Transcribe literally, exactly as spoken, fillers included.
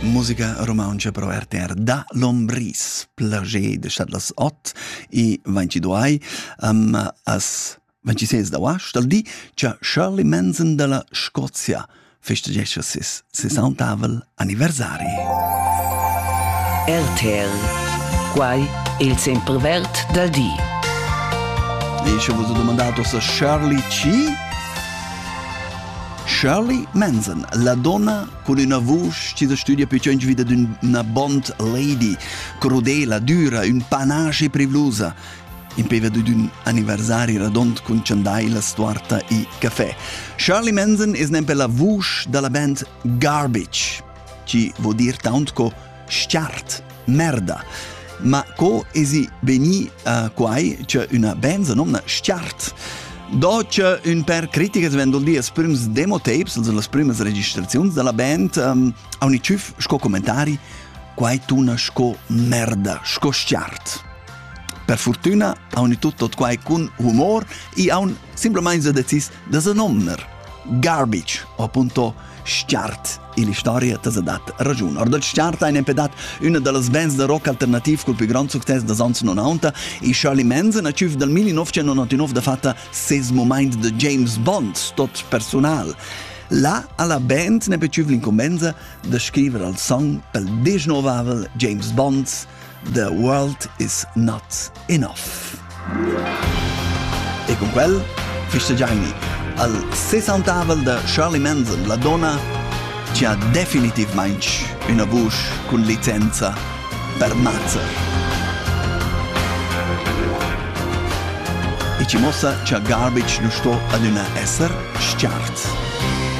Musica romantica pro R T R da Lombris, plager de stat las ot i ventiduai, um, as ventisei da was, dal di c'è Shirley Manson della Scozia festegesce sis sessantavel anniversari. R T R, quai il semprevert dal di. E ci avevo domandato se Shirley C. Shirley Manson, la donna con una voce che si studia più in vita di una Bond lady, crudela, dura, un panache privlusa, in peva di un anniversario radont con ciandaila, stuarta e caffè. Shirley Manson è sempre la voce della band Garbage, che vuol dire tanto sciart, merda. Ma co esi veni uh, quai c'è una band non sciart. Do c'è un per critiche vendol di as prims demo tapes, also las primas registrazioni della band, um, a un ciuf sco commentari, quai tuna sco merda, sco sciart. Per fortuna a un tutto quai con humor e a un simplemente decis da se nomner Garbage, o appunto sciart. E la storia ti ha dato ragione. Ora, del sciart ha impedat una delle bands de rock alternativ col più grande successo des anni novanta e Shirley Manson ha ciuf del millenovecentonovantanove da fatta ses moment de James Bond, tot personal. Là alla band ne pe ciuf l'incombenza de scrivere il song pel diciannovavel James Bond, The World Is Not Enough. E con quel festeggiaini al sessantavel de Shirley Manson, la donna c'ha definitivamente una voce con licenza per mazzer. E ci mossa c'ha Garbage non sto ad una esser sciart.